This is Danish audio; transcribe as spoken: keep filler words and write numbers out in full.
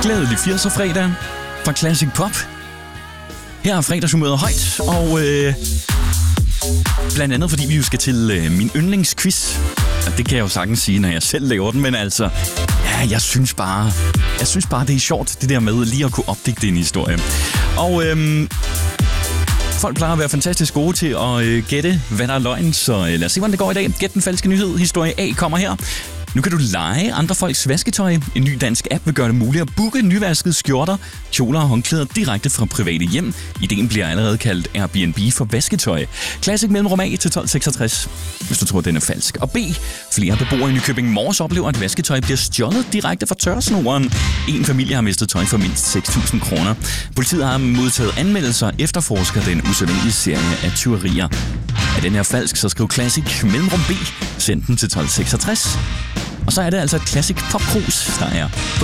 Glædelig firser fredag fra Classic Pop. Her er fredagshumøret højt, og øh, blandt andet fordi vi jo skal til øh, min yndlingsquiz. Og det kan jeg jo sagtens sige, når jeg selv laver den, men altså, ja, jeg synes bare, jeg synes bare, det er sjovt, det der med lige at kunne opdigte en historie. Og øh, folk plejer at være fantastisk gode til at øh, gætte, hvad der er løgn, så øh, lad os se, hvordan det går i dag. Gæt den falske nyhed. Historie A kommer her. Nu kan du leje andre folks vasketøj. En ny dansk app vil gøre det muligt at booke nyvaskede skjorter, kjoler og håndklæder direkte fra private hjem. Ideen bliver allerede kaldt Airbnb for vasketøj. Classic mellemrum A til tolv seksogtres, hvis du tror, den er falsk. Og B. Flere beboere i Nykøbing Mors oplever, at vasketøj bliver stjålet direkte fra tørresnoren. En familie har mistet tøj for mindst seks tusind kroner. Politiet har modtaget anmeldelser efterforsker den usædvanlige serie af tyverier. Er den her falsk, så skriv Classic mellemrum B. Send den til tolv seksogtres. Og så er det altså et Classic Pop Cruise, der er på